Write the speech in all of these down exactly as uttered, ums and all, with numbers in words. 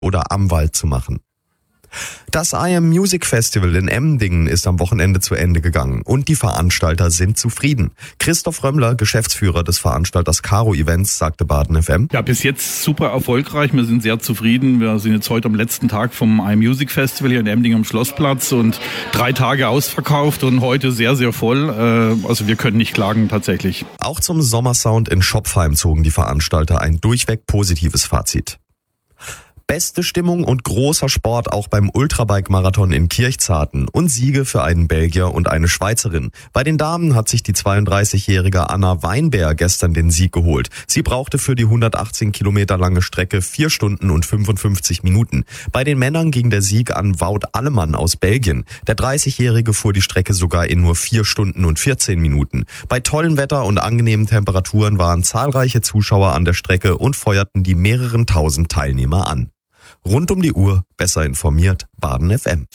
oder am Wald zu machen. Das I Am Music Festival in Emmendingen ist am Wochenende zu Ende gegangen und die Veranstalter sind zufrieden. Christoph Römmler, Geschäftsführer des Veranstalters Caro Events, sagte Baden F M. Ja, bis jetzt super erfolgreich. Wir sind sehr zufrieden. Wir sind jetzt heute am letzten Tag vom I Am Music Festival hier in Emmendingen am Schlossplatz und drei Tage ausverkauft und heute sehr, sehr voll. Also wir können nicht klagen tatsächlich. Auch zum Sommersound in Schopfheim zogen die Veranstalter ein durchweg positives Fazit. Beste Stimmung und großer Sport auch beim Ultrabike-Marathon in Kirchzarten und Siege für einen Belgier und eine Schweizerin. Bei den Damen hat sich die zweiunddreißigjährige Anna Weinberg gestern den Sieg geholt. Sie brauchte für die hundertachtzehn Kilometer lange Strecke vier Stunden und fünfundfünfzig Minuten. Bei den Männern ging der Sieg an Wout Allemann aus Belgien. Der dreißigjährige fuhr die Strecke sogar in nur vier Stunden und vierzehn Minuten. Bei tollem Wetter und angenehmen Temperaturen waren zahlreiche Zuschauer an der Strecke und feuerten die mehreren tausend Teilnehmer an. Rund um die Uhr, besser informiert, Baden F M.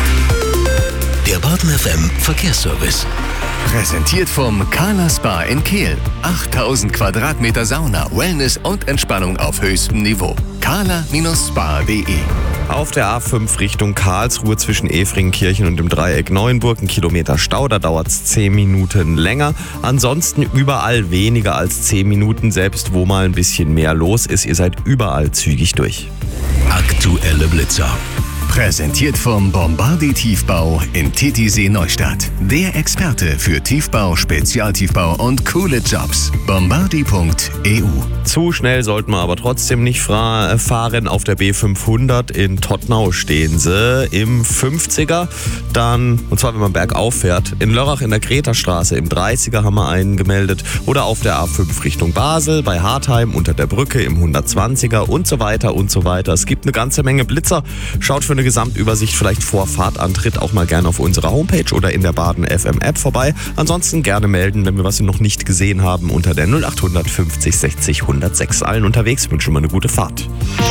Der Baden F M Verkehrsservice. Präsentiert vom Carla Spa in Kehl. achttausend Quadratmeter Sauna, Wellness und Entspannung auf höchstem Niveau. carla Spa punkt de. Auf der A fünf Richtung Karlsruhe zwischen Efringkirchen und dem Dreieck Neuenburg ein Kilometer Stau, da dauert es zehn Minuten länger. Ansonsten überall weniger als zehn Minuten, selbst wo mal ein bisschen mehr los ist. Ihr seid überall zügig durch. Aktuelle Blitzer. Präsentiert vom Bombardi Tiefbau in Titisee Neustadt. Der Experte für Tiefbau, Spezialtiefbau und coole Jobs. Bombardi punkt e u. Zu schnell sollten wir aber trotzdem nicht fra- fahren. Auf der B fünfhundert in Tottnau stehen sie im fünfziger. Dann, und zwar wenn man bergauf fährt, in Lörrach in der Gretastraße im dreißiger haben wir einen gemeldet. Oder auf der A fünf Richtung Basel, bei Hartheim unter der Brücke im hundertzwanziger und so weiter und so weiter. Es gibt eine ganze Menge Blitzer. Schaut für eine Gesamtübersicht vielleicht vor Fahrtantritt auch mal gerne auf unserer Homepage oder in der Baden F M App vorbei. Ansonsten gerne melden, wenn wir was noch nicht gesehen haben, unter der null acht fünfzig sechzig hundertsechs. Allen unterwegs wünschen wir eine gute Fahrt.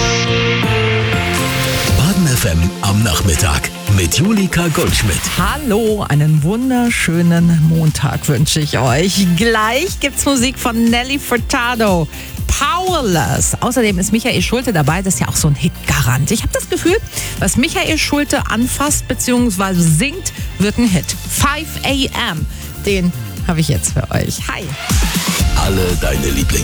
Baden F M am Nachmittag mit Julika Goldschmidt. Hallo, einen wunderschönen Montag wünsche ich euch. Gleich gibt's Musik von Nelly Furtado. Powerless. Außerdem ist Michael Schulte dabei, das ist ja auch so ein Hitgarant. Ich habe das Gefühl, was Michael Schulte anfasst bzw. singt, wird ein Hit. five a m, den habe ich jetzt für euch. Hi. Alle deine Lieblings